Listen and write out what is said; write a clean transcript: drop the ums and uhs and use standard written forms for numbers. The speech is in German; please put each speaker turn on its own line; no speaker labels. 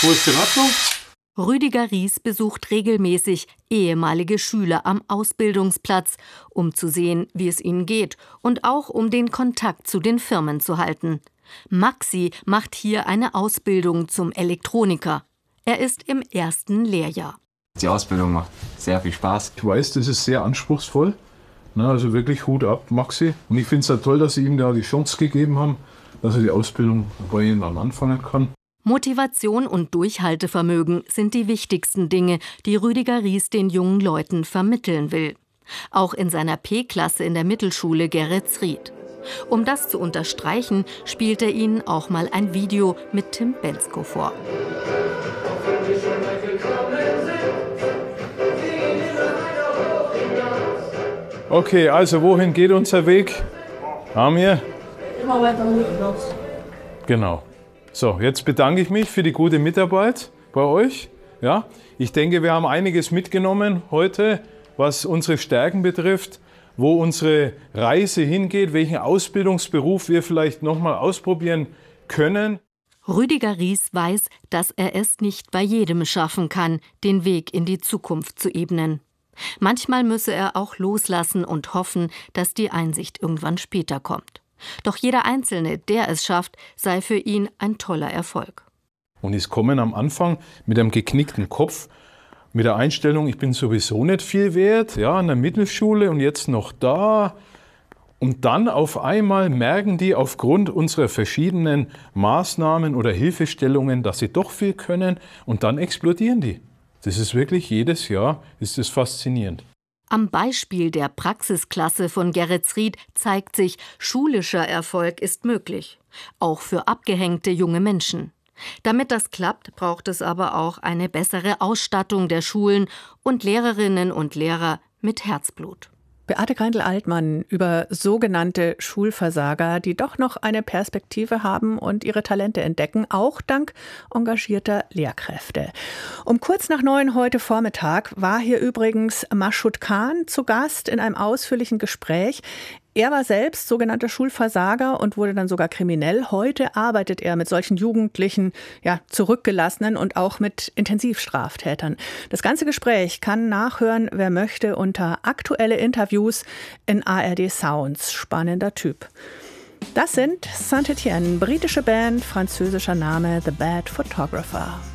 Wo ist in Ordnung?
Rüdiger Ries besucht regelmäßig ehemalige Schüler am Ausbildungsplatz, um zu sehen, wie es ihnen geht und auch um den Kontakt zu den Firmen zu halten. Maxi macht hier eine Ausbildung zum Elektroniker. Er ist im 1. Lehrjahr.
Die Ausbildung macht sehr viel Spaß.
Ich weiß, das ist sehr anspruchsvoll. Also wirklich Hut ab, Maxi. Und ich finde es ja toll, dass Sie ihm da die Chance gegeben haben, dass er die Ausbildung bei Ihnen anfangen kann.
Motivation und Durchhaltevermögen sind die wichtigsten Dinge, die Rüdiger Ries den jungen Leuten vermitteln will. Auch in seiner P-Klasse in der Mittelschule Geretsried. Um das zu unterstreichen, spielt er ihnen auch mal ein Video mit Tim Bendzko vor.
Okay, also wohin geht unser Weg? Haben wir?
Immer weiter hoch.
Genau. So, jetzt bedanke ich mich für die gute Mitarbeit bei euch. Ja, ich denke, wir haben einiges mitgenommen heute, was unsere Stärken betrifft, wo unsere Reise hingeht, welchen Ausbildungsberuf wir vielleicht nochmal ausprobieren können.
Rüdiger Ries weiß, dass er es nicht bei jedem schaffen kann, den Weg in die Zukunft zu ebnen. Manchmal müsse er auch loslassen und hoffen, dass die Einsicht irgendwann später kommt. Doch jeder Einzelne, der es schafft, sei für ihn ein toller Erfolg.
Und es kommen am Anfang mit einem geknickten Kopf, mit der Einstellung, ich bin sowieso nicht viel wert, ja, an der Mittelschule und jetzt noch da. Und dann auf einmal merken die aufgrund unserer verschiedenen Maßnahmen oder Hilfestellungen, dass sie doch viel können und dann explodieren die. Das ist wirklich jedes Jahr, ist das faszinierend.
Am Beispiel der Praxisklasse von Geretsried zeigt sich, schulischer Erfolg ist möglich, auch für abgehängte junge Menschen. Damit das klappt, braucht es aber auch eine bessere Ausstattung der Schulen und Lehrerinnen und Lehrer mit Herzblut.
Beate Greindl-Altmann über sogenannte Schulversager, die doch noch eine Perspektive haben und ihre Talente entdecken, auch dank engagierter Lehrkräfte. Um kurz nach 9 heute Vormittag war hier übrigens Mashoud Khan zu Gast in einem ausführlichen Gespräch. Er war selbst sogenannter Schulversager und wurde dann sogar kriminell. Heute arbeitet er mit solchen Jugendlichen, Zurückgelassenen und auch mit Intensivstraftätern. Das ganze Gespräch kann nachhören, wer möchte, unter aktuelle Interviews in ARD Sounds. Spannender Typ. Das sind Saint-Étienne, britische Band, französischer Name The Bad Photographer.